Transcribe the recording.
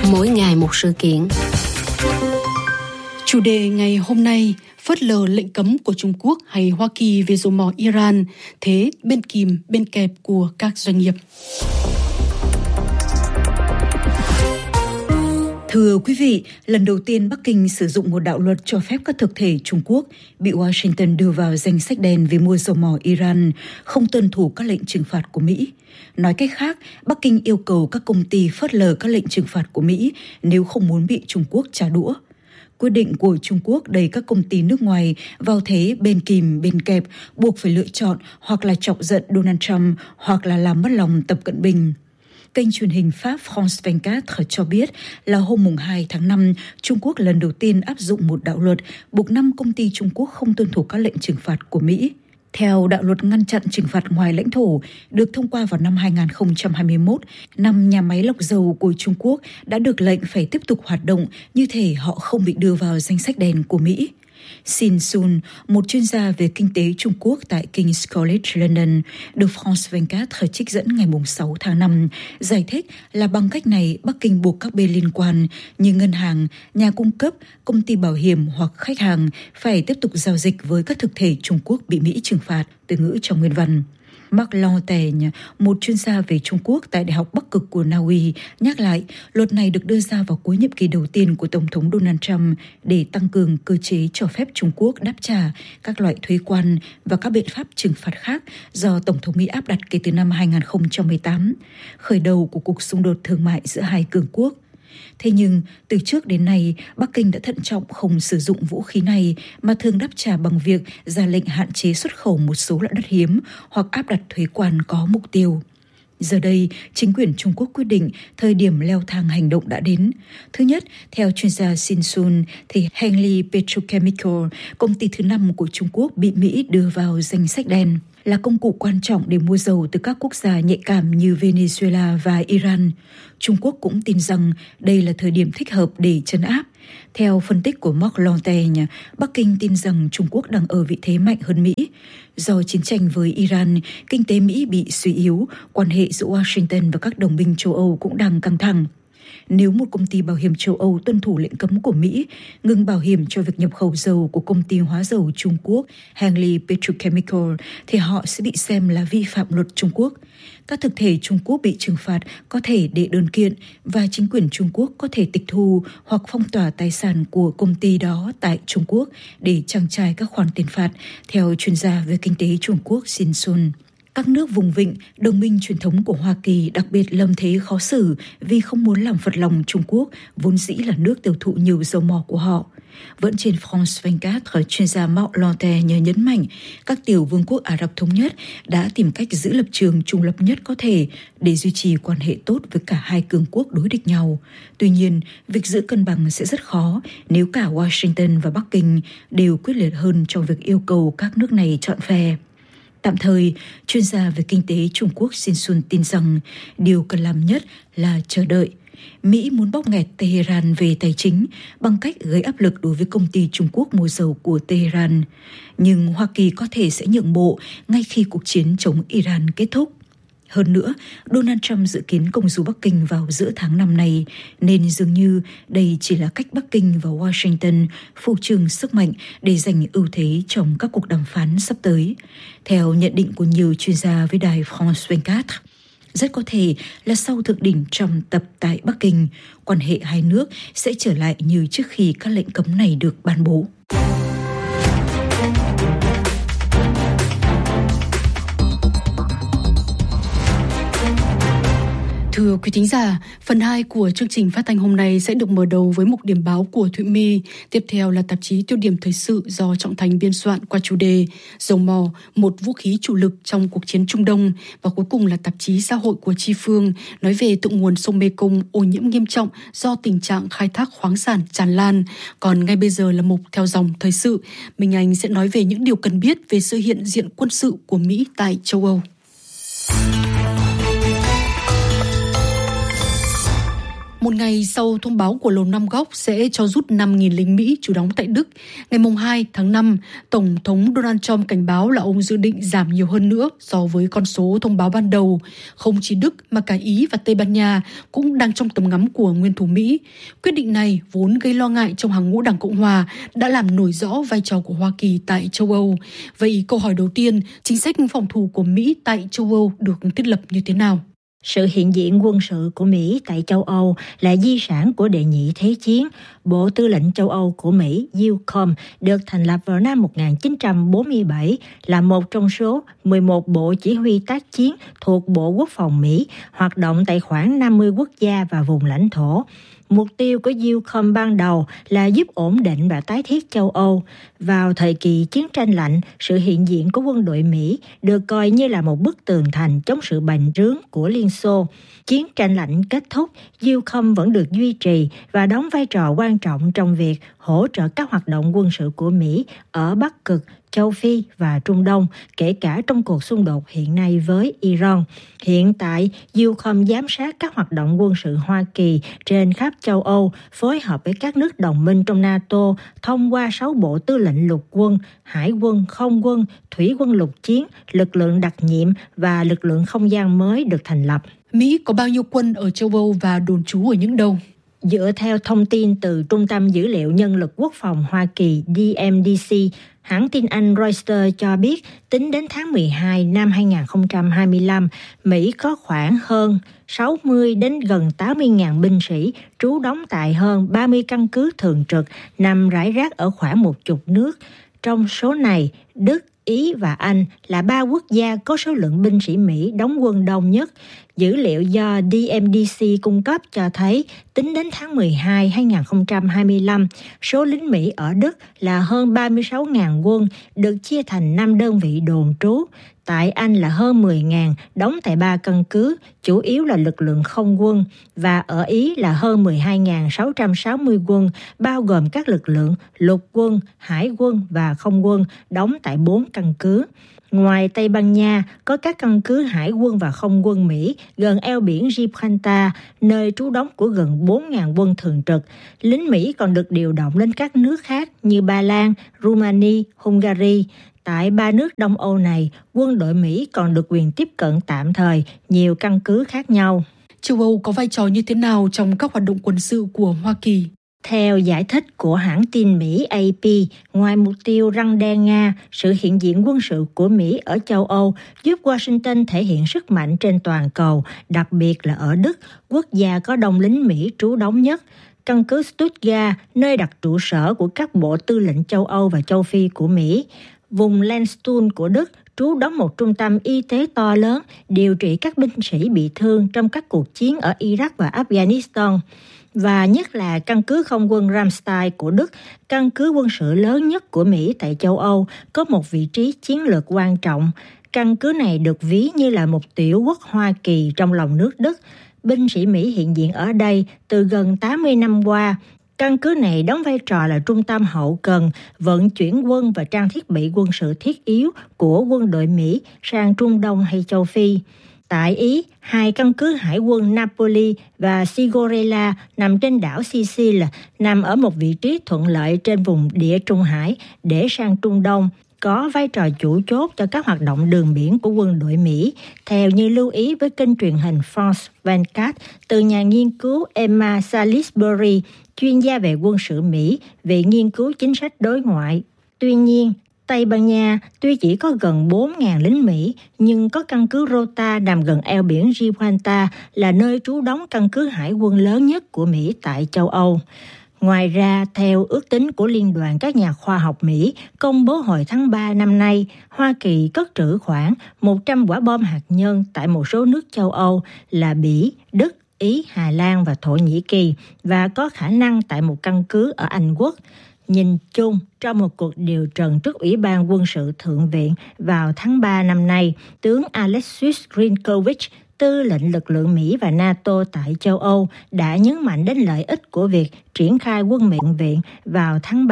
mỗi ngày một sự kiện. Chủ đề ngày hôm nay: phớt lờ lệnh cấm của Trung Quốc hay Hoa Kỳ về dầu mỏ Iran, thế bên kìm bên kẹp của các doanh nghiệp. Thưa quý vị, lần đầu tiên Bắc Kinh sử dụng một đạo luật cho phép các thực thể Trung Quốc bị Washington đưa vào danh sách đen vì mua dầu mỏ Iran, không tuân thủ các lệnh trừng phạt của Mỹ. Nói cách khác, Bắc Kinh yêu cầu các công ty phớt lờ các lệnh trừng phạt của Mỹ nếu không muốn bị Trung Quốc trả đũa. Quyết định của Trung Quốc đẩy các công ty nước ngoài vào thế bên kìm bên kẹp, buộc phải lựa chọn hoặc là chọc giận Donald Trump hoặc là làm mất lòng Tập Cận Bình. Kênh truyền hình Pháp France 24 cho biết là hôm 2 tháng 5, Trung Quốc lần đầu tiên áp dụng một đạo luật buộc 5 công ty Trung Quốc không tuân thủ các lệnh trừng phạt của Mỹ. Theo đạo luật ngăn chặn trừng phạt ngoài lãnh thổ, được thông qua vào năm 2021, 5 nhà máy lọc dầu của Trung Quốc đã được lệnh phải tiếp tục hoạt động như thể họ không bị đưa vào danh sách đen của Mỹ. Sin Sun, một chuyên gia về kinh tế Trung Quốc tại King's College London, được France 24 trích dẫn ngày 6 tháng 5, giải thích là bằng cách này Bắc Kinh buộc các bên liên quan như ngân hàng, nhà cung cấp, công ty bảo hiểm hoặc khách hàng phải tiếp tục giao dịch với các thực thể Trung Quốc bị Mỹ trừng phạt, từ ngữ trong nguyên văn. Marc Lantaigne, một chuyên gia về Trung Quốc tại Đại học Bắc Cực của Na Uy, nhắc lại luật này được đưa ra vào cuối nhiệm kỳ đầu tiên của Tổng thống Donald Trump để tăng cường cơ chế cho phép Trung Quốc đáp trả các loại thuế quan và các biện pháp trừng phạt khác do Tổng thống Mỹ áp đặt kể từ năm 2018, khởi đầu của cuộc xung đột thương mại giữa hai cường quốc. Thế nhưng, từ trước đến nay, Bắc Kinh đã thận trọng không sử dụng vũ khí này mà thường đáp trả bằng việc ra lệnh hạn chế xuất khẩu một số loại đất hiếm hoặc áp đặt thuế quan có mục tiêu. Giờ đây, chính quyền Trung Quốc quyết định thời điểm leo thang hành động đã đến. Thứ nhất, theo chuyên gia Sin Sun, thì Henley Petrochemical, công ty thứ 5 của Trung Quốc bị Mỹ đưa vào danh sách đen, là công cụ quan trọng để mua dầu từ các quốc gia nhạy cảm như Venezuela và Iran. Trung Quốc cũng tin rằng đây là thời điểm thích hợp để trấn áp. Theo phân tích của Marc Lantaigne, Bắc Kinh tin rằng Trung Quốc đang ở vị thế mạnh hơn Mỹ. Do chiến tranh với Iran, kinh tế Mỹ bị suy yếu, quan hệ giữa Washington và các đồng minh châu Âu cũng đang căng thẳng. Nếu một công ty bảo hiểm châu Âu tuân thủ lệnh cấm của Mỹ, ngừng bảo hiểm cho việc nhập khẩu dầu của công ty hóa dầu Trung Quốc Henley Petrochemical, thì họ sẽ bị xem là vi phạm luật Trung Quốc. Các thực thể Trung Quốc bị trừng phạt có thể đệ đơn kiện và chính quyền Trung Quốc có thể tịch thu hoặc phong tỏa tài sản của công ty đó tại Trung Quốc để trang trải các khoản tiền phạt, theo chuyên gia về kinh tế Trung Quốc Sin Sun. Các nước vùng vịnh, đồng minh truyền thống của Hoa Kỳ đặc biệt lâm thế khó xử vì không muốn làm phật lòng Trung Quốc, vốn dĩ là nước tiêu thụ nhiều dầu mỏ của họ. Vẫn trên France 24, chuyên gia Marc Lantaigne nhấn mạnh các tiểu vương quốc Ả Rập Thống Nhất đã tìm cách giữ lập trường trung lập nhất có thể để duy trì quan hệ tốt với cả hai cường quốc đối địch nhau. Tuy nhiên, việc giữ cân bằng sẽ rất khó nếu cả Washington và Bắc Kinh đều quyết liệt hơn trong việc yêu cầu các nước này chọn phe. Tạm thời, chuyên gia về kinh tế Trung Quốc Sin Sun tin rằng điều cần làm nhất là chờ đợi. Mỹ muốn bóp nghẹt Tehran về tài chính bằng cách gây áp lực đối với công ty Trung Quốc mua dầu của Tehran. Nhưng Hoa Kỳ có thể sẽ nhượng bộ ngay khi cuộc chiến chống Iran kết thúc. Hơn nữa, Donald Trump dự kiến công du Bắc Kinh vào giữa tháng 5 này, nên dường như đây chỉ là cách Bắc Kinh và Washington phô trương sức mạnh để giành ưu thế trong các cuộc đàm phán sắp tới. Theo nhận định của nhiều chuyên gia với đài France 24, rất có thể là sau thượng đỉnh Trump tập tại Bắc Kinh, quan hệ hai nước sẽ trở lại như trước khi các lệnh cấm này được ban bố. Thưa quý thính giả, phần 2 của chương trình phát thanh hôm nay sẽ được mở đầu với mục điểm báo của Thụy My. Tiếp theo là tạp chí Tiêu điểm thời sự do Trọng Thành biên soạn qua chủ đề Dầu mỏ, một vũ khí chủ lực trong cuộc chiến Trung Đông. Và cuối cùng là tạp chí Xã hội của Chi Phương nói về thượng nguồn sông Mekong ô nhiễm nghiêm trọng do tình trạng khai thác khoáng sản tràn lan. Còn ngay bây giờ là mục theo dòng thời sự. Minh Anh sẽ nói về những điều cần biết về sự hiện diện quân sự của Mỹ tại châu Âu. Một ngày sau thông báo của Lầu Năm Góc sẽ cho rút 5.000 lính Mỹ trú đóng tại Đức, ngày 2 tháng 5, Tổng thống Donald Trump cảnh báo là ông dự định giảm nhiều hơn nữa so với con số thông báo ban đầu. Không chỉ Đức mà cả Ý và Tây Ban Nha cũng đang trong tầm ngắm của nguyên thủ Mỹ. Quyết định này vốn gây lo ngại trong hàng ngũ Đảng Cộng Hòa đã làm nổi rõ vai trò của Hoa Kỳ tại châu Âu. Vậy câu hỏi đầu tiên, chính sách phòng thủ của Mỹ tại châu Âu được thiết lập như thế nào? Sự hiện diện quân sự của Mỹ tại châu Âu là di sản của đệ nhị Thế chiến. Bộ Tư lệnh châu Âu của Mỹ, EUCOM, được thành lập vào năm 1947, là một trong số 11 bộ chỉ huy tác chiến thuộc Bộ Quốc phòng Mỹ, hoạt động tại khoảng 50 quốc gia và vùng lãnh thổ. Mục tiêu của EUCOM ban đầu là giúp ổn định và tái thiết châu Âu. Vào thời kỳ chiến tranh lạnh, sự hiện diện của quân đội Mỹ được coi như là một bức tường thành chống sự bành trướng của Liên Xô. Chiến tranh lạnh kết thúc, EUCOM vẫn được duy trì và đóng vai trò quan trọng trong việc hỗ trợ các hoạt động quân sự của Mỹ ở Bắc Cực, châu Phi và Trung Đông, kể cả trong cuộc xung đột hiện nay với Iran. Hiện tại, EUCOM giám sát các hoạt động quân sự Hoa Kỳ trên khắp châu Âu, phối hợp với các nước đồng minh trong NATO thông qua 6 bộ tư lệnh lục quân, hải quân, không quân, thủy quân lục chiến, lực lượng đặc nhiệm và lực lượng không gian mới được thành lập. Mỹ có bao nhiêu quân ở châu Âu và đồn trú ở những đâu? Dựa theo thông tin từ Trung tâm Dữ liệu Nhân lực Quốc phòng Hoa Kỳ DMDC, hãng tin Anh Reuters cho biết tính đến tháng 12 năm 2025, Mỹ có khoảng hơn 60 đến gần 80.000 binh sĩ trú đóng tại hơn 30 căn cứ thường trực nằm rải rác ở khoảng 10 nước. Trong số này, Đức, Ý và Anh là 3 quốc gia có số lượng binh sĩ Mỹ đóng quân đông nhất. Dữ liệu do DMDC cung cấp cho thấy tính đến tháng 12 2025, số lính Mỹ ở Đức là hơn 36.000 quân, được chia thành 5 đơn vị đồn trú. Tại Anh là hơn 10.000, đóng tại 3 căn cứ, chủ yếu là lực lượng không quân, và ở Ý là hơn 12.660 quân, bao gồm các lực lượng lục quân, hải quân và không quân, đóng tại 4 căn cứ. Ngoài Tây Ban Nha, có các căn cứ hải quân và không quân Mỹ gần eo biển Gibraltar, nơi trú đóng của gần 4.000 quân thường trực. Lính Mỹ còn được điều động lên các nước khác như Ba Lan, Rumani, Hungary. Tại 3 nước Đông Âu này, quân đội Mỹ còn được quyền tiếp cận tạm thời nhiều căn cứ khác nhau. Châu Âu có vai trò như thế nào trong các hoạt động quân sự của Hoa Kỳ? Theo giải thích của hãng tin Mỹ AP, ngoài mục tiêu răn đe Nga, sự hiện diện quân sự của Mỹ ở châu Âu giúp Washington thể hiện sức mạnh trên toàn cầu, đặc biệt là ở Đức, quốc gia có đông lính Mỹ trú đóng nhất. Căn cứ Stuttgart, nơi đặt trụ sở của các bộ tư lệnh châu Âu và châu Phi của Mỹ. Vùng Landstuhl của Đức trú đóng một trung tâm y tế to lớn, điều trị các binh sĩ bị thương trong các cuộc chiến ở Iraq và Afghanistan. Và nhất là căn cứ không quân Ramstein của Đức, căn cứ quân sự lớn nhất của Mỹ tại châu Âu, có một vị trí chiến lược quan trọng. Căn cứ này được ví như là một tiểu quốc Hoa Kỳ trong lòng nước Đức. Binh sĩ Mỹ hiện diện ở đây từ gần 80 năm qua. Căn cứ này đóng vai trò là trung tâm hậu cần, vận chuyển quân và trang thiết bị quân sự thiết yếu của quân đội Mỹ sang Trung Đông hay châu Phi. Tại Ý, 2 căn cứ hải quân Napoli và Sigorella nằm trên đảo Sicily, nằm ở một vị trí thuận lợi trên vùng Địa Trung Hải để sang Trung Đông, có vai trò chủ chốt cho các hoạt động đường biển của quân đội Mỹ, theo như lưu ý với kênh truyền hình France 24 từ nhà nghiên cứu Emma Salisbury, chuyên gia về quân sự Mỹ, về nghiên cứu chính sách đối ngoại. Tuy nhiên, Tây Ban Nha tuy chỉ có gần 4.000 lính Mỹ, nhưng có căn cứ Rota nằm gần eo biển Gibraltar là nơi trú đóng căn cứ hải quân lớn nhất của Mỹ tại châu Âu. Ngoài ra, theo ước tính của Liên đoàn các nhà khoa học Mỹ công bố hồi tháng 3 năm nay, Hoa Kỳ cất trữ khoảng 100 quả bom hạt nhân tại một số nước châu Âu là Bỉ, Đức, Ý, Hà Lan và Thổ Nhĩ Kỳ, và có khả năng tại một căn cứ ở Anh Quốc. Nhìn chung, trong một cuộc điều trần trước Ủy ban Quân sự Thượng viện vào tháng 3 năm nay, tướng Alexis Rinkovich, tư lệnh lực lượng Mỹ và NATO tại châu Âu, đã nhấn mạnh đến lợi ích của việc triển khai quân miện viện vào tháng 3